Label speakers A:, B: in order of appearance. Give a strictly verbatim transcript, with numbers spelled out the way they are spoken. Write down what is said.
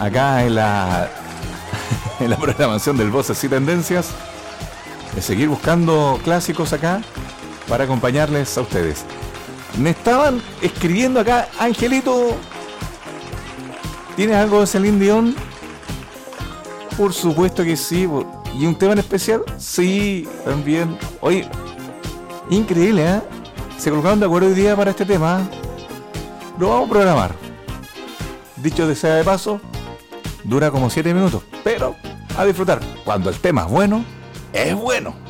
A: acá en la en la programación del Voces y Tendencias, de seguir buscando clásicos acá para acompañarles a ustedes. Me estaban escribiendo acá, Angelito, ¿tienes algo de Celine Dion? Por supuesto que sí. ¿Y un tema en especial? Sí, también. Oye, increíble, ¿eh? Se colocaron de acuerdo hoy día para este tema. Lo vamos a programar. Dicho de sea de paso, dura como siete minutos, pero a disfrutar. Cuando el tema es bueno, es bueno.